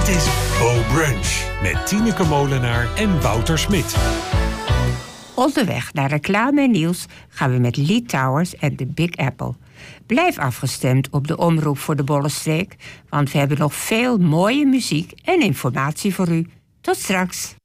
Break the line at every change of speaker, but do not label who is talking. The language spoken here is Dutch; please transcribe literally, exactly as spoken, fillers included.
Dit is Bo Brunch met Tineke Molenaar en Wouter Smit.
Onderweg naar reclame en nieuws gaan we met Lee Towers en de Big Apple. Blijf afgestemd op de Omroep voor de Bollenstreek, want we hebben nog veel mooie muziek en informatie voor u. Tot straks.